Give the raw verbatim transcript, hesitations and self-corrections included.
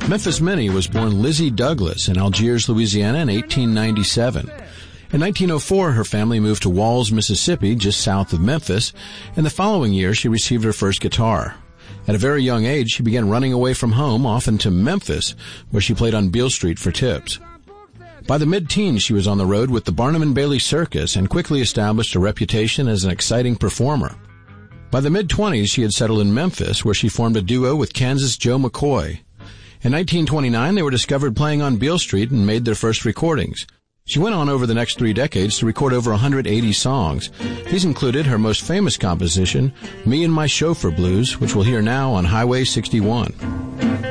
Memphis Minnie was born Lizzie Douglas in Algiers, Louisiana in eighteen ninety-seven. In nineteen oh four, her family moved to Walls, Mississippi, just south of Memphis, and the following year she received her first guitar. At a very young age, she began running away from home, often to Memphis, where she played on Beale Street for tips. By the mid-teens, she was on the road with the Barnum and Bailey Circus and quickly established a reputation as an exciting performer. By the mid-twenties, she had settled in Memphis, where she formed a duo with Kansas Joe McCoy. In nineteen twenty-nine, they were discovered playing on Beale Street and made their first recordings. She went on over the next three decades to record over one hundred eighty songs. These included her most famous composition, Me and My Chauffeur Blues, which we'll hear now on Highway sixty-one.